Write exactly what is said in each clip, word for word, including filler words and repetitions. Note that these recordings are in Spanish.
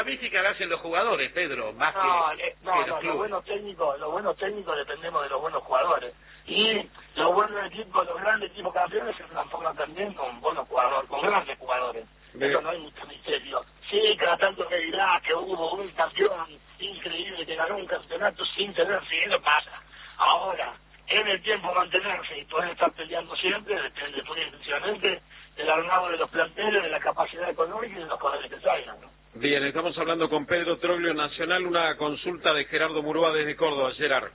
mística la hacen los jugadores, Pedro, más no, que, eh, no, que no, los los clubes. buenos técnicos, los buenos técnicos dependemos de los buenos jugadores. Y los buenos equipos, los grandes equipos campeones se transforman también con buenos jugadores, con grandes jugadores. Bien. Eso no hay mucho misterio. Sí, cada tanto me dirá que hubo un campeón increíble que ganó un campeonato sin tener fin, no pasa. Ahora, en el tiempo mantenerse y poder estar peleando siempre, depende definitivamente del armado de los planteles, de la capacidad económica y de los jugadores que salgan, ¿no? Bien, estamos hablando con Pedro Troglio, Nacional, una consulta de Gerardo Murúa desde Córdoba. Gerard.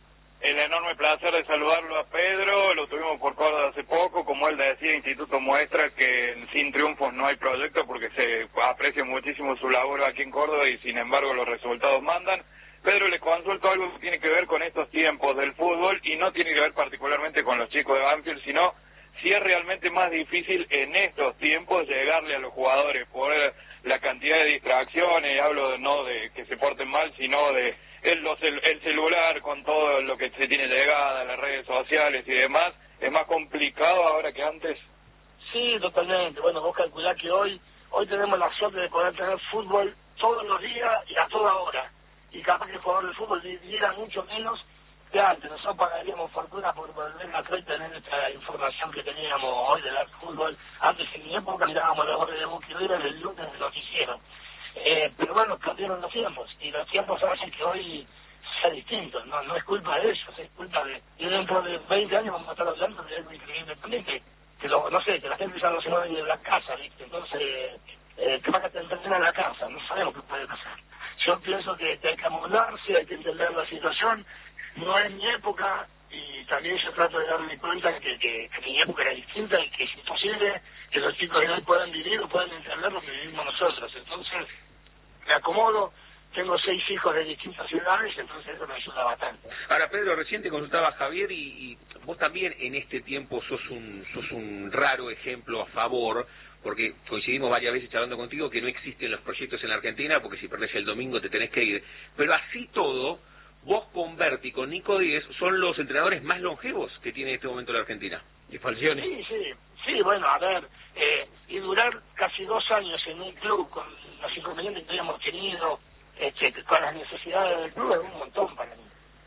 El enorme placer de saludarlo a Pedro, lo tuvimos por Córdoba hace poco, como él decía, Instituto muestra que sin triunfos no hay proyecto porque se aprecia muchísimo su labor aquí en Córdoba y sin embargo los resultados mandan. Pedro, le consulto algo que tiene que ver con estos tiempos del fútbol y no tiene que ver particularmente con los chicos de Banfield, sino si es realmente más difícil en estos tiempos llegarle a los jugadores por la cantidad de distracciones, hablo no de que se porten mal, sino de el, los, el, el celular con todo lo que se tiene llegada, las redes sociales y demás, ¿es más complicado ahora que antes? Sí, totalmente. Bueno, vos calculás que hoy hoy tenemos la suerte de poder tener fútbol todos los días y a toda hora. Y capaz que el jugador de fútbol viviera mucho menos que antes. Nosotros pagaríamos fortuna por volver a creer tener esta información que teníamos hoy del fútbol. Antes, en mi época, mirábamos los goles de Buquivera el lunes de noticiero. Eh, pero bueno, cambiaron los tiempos. Y los tiempos hacen que hoy sea distinto. No no es culpa de ellos, es culpa de... Y dentro de veinte años vamos a estar hablando de algo increíble también, que, que lo, no sé, que la gente ya no se mueve de la casa, ¿viste? Entonces, eh, que va a tener en la casa, no sabemos qué puede pasar. Yo pienso que hay que amoldarse, hay que entender la situación. No es mi época y también yo trato de darme cuenta que, que, que mi época era distinta y que es imposible que los chicos de hoy puedan vivir o puedan entender lo que vivimos nosotros. Entonces, me acomodo, tengo seis hijos de distintas ciudades, entonces eso me ayuda bastante. Ahora, Pedro, recién te consultaba a Javier y, y vos también en este tiempo sos un, sos un raro ejemplo a favor, porque coincidimos varias veces hablando contigo que no existen los proyectos en la Argentina, porque si perdés el domingo te tenés que ir. Pero así todo, vos con Berti, con Nico Díez, son los entrenadores más longevos que tiene en este momento la Argentina. Y Falcioni. Sí, sí, sí, bueno, a ver, eh, y durar casi dos años en un club con los inconvenientes que habíamos tenido, este, con las necesidades del club, es un montón para mí.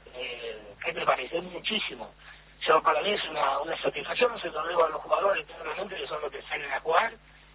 Eh, ¿Qué te parece? Es muchísimo. Yo, para mí es una, una satisfacción, se lo debo a los jugadores, claramente, que son los que salen a jugar,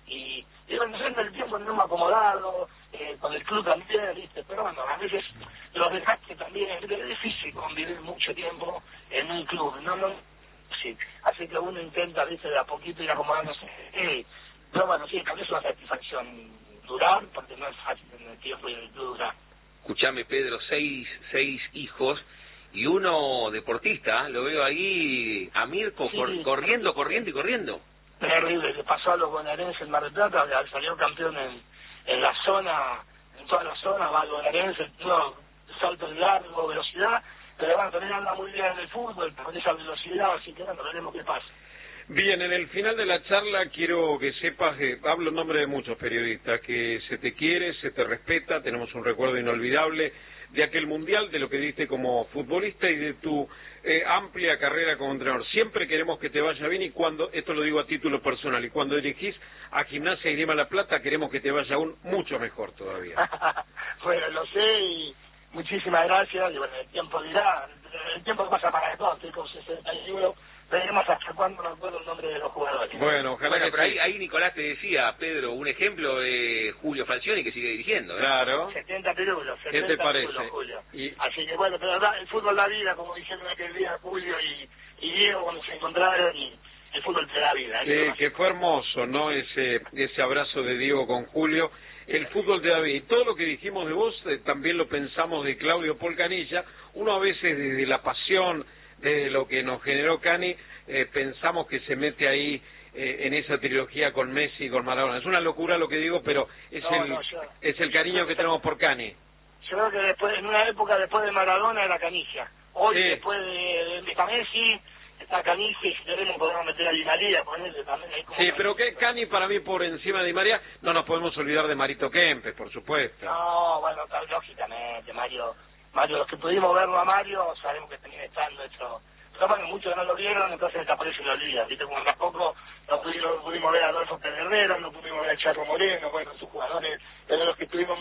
y digo, no sé, en el tiempo no me he acomodado, eh, con el club también, ¿viste? Pero bueno, a veces los dejaste también, es difícil convivir mucho tiempo en un club, no, no, sí, así que uno intenta, ¿viste? De a poquito ir acomodándose, eh, pero bueno, sí, también es una satisfacción durar, porque no es fácil en el tiempo y en el club durar. Escuchame, Pedro, seis, seis hijos y uno deportista, lo veo ahí a Mirko Sí, cor, sí. corriendo, corriendo y corriendo. Terrible, le pasó a los bonaerenses en Mar del Plata, salió campeón en, en la zona, en toda la zona, va al bonaerense, todo salto largo, velocidad, pero bueno, también anda muy bien en el fútbol, con esa velocidad, así que bueno, veremos qué pasa. Bien, en el final de la charla quiero que sepas, que hablo en nombre de muchos periodistas, que se te quiere, se te respeta, tenemos un recuerdo inolvidable de aquel mundial, de lo que diste como futbolista y de tu eh, amplia carrera como entrenador. Siempre queremos que te vaya bien y cuando, esto lo digo a título personal, y cuando dirigís a Gimnasia y Grima La Plata queremos que te vaya aún mucho mejor todavía. Bueno, lo sé y muchísimas gracias, y bueno, el tiempo dirá, el tiempo pasa para todos, estoy con sesenta y uno, veremos hasta cuándo no acuerdo el nombre de los jugadores. Bueno, ojalá Bueno, que pero sí. ahí, ahí Nicolás te decía, Pedro, un ejemplo de Julio Falcioni que sigue dirigiendo, ¿eh? Claro. setenta pirulos, setenta ¿Qué te parece? pirulos, Julio. Y... Así que bueno, pero da, el fútbol da vida, como dijeron aquel día Julio y, y Diego cuando se encontraron, y el fútbol te da vida. Eh, que fue hermoso, ¿no? Ese ese abrazo de Diego con Julio. El fútbol de David. Y todo lo que dijimos de vos, eh, también lo pensamos de Claudio Polcanilla. Uno a veces desde la pasión, desde lo que nos generó Cani, eh, pensamos que se mete ahí eh, en esa trilogía con Messi y con Maradona. Es una locura lo que digo, pero es, No, el, no, yo- es el cariño que tenemos por Cani. Yo creo que después, en una época después de Maradona era Canigia. Hoy Sí. después de, de, de Messi está Canigia, y si queremos podemos meter a Di María, ponerle también ahí como... Sí, pero que Cani para mí por encima de Di María, no nos podemos olvidar de Marito Kempes, por supuesto. No, bueno, tal- lógicamente, Mario, Mario, los que pudimos verlo a Mario, sabemos que tenía estando hecho... Pero bueno, muchos no lo vieron, entonces desaparece y lo olvida, ¿viste? Como tampoco no pudimos, pudimos ver a Adolfo Pedernero, no pudimos ver a Charro Moreno, bueno, sus jugadores, pero los que tuvimos